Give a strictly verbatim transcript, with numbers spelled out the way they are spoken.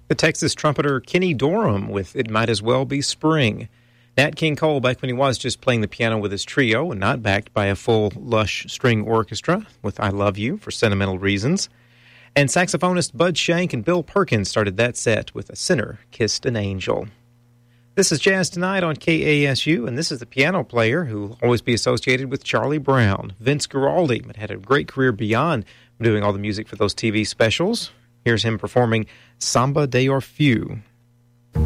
The Texas trumpeter Kenny Dorham with It Might As Well Be Spring. Nat King Cole, back when he was just playing the piano with his trio and not backed by a full, lush string orchestra, with I Love You for Sentimental Reasons. And saxophonist Bud Shank and Bill Perkins started that set with A Sinner Kissed an Angel. This is Jazz Tonight on K A S U, and this is the piano player who will always be associated with Charlie Brown, Vince Guaraldi, but had a great career beyond doing all the music for those T V specials. Here's him performing Samba de Orfeu.